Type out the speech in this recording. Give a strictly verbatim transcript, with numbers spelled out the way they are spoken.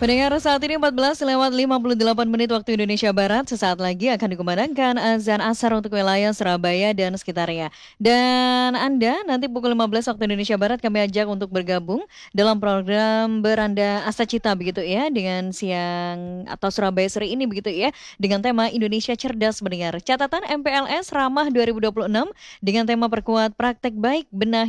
Pendengar saat ini empat belas lewat lima puluh delapan menit waktu Indonesia Barat. Sesaat lagi akan dikumandangkan azan asar untuk wilayah Surabaya dan sekitarnya. Dan Anda nanti pukul lima belas waktu Indonesia Barat kami ajak untuk bergabung dalam program Beranda Asa Cita begitu ya. Dengan siang atau Surabaya sore ini begitu ya. Dengan tema Indonesia Cerdas Mendengar. Catatan M P L S Ramah dua ribu dua puluh enam dengan tema perkuat praktek baik benahi